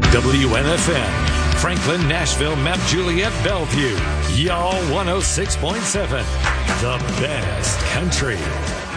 WNFM, Franklin, Nashville, Mount Juliet, Bellevue. Y'all 106.7. The best country.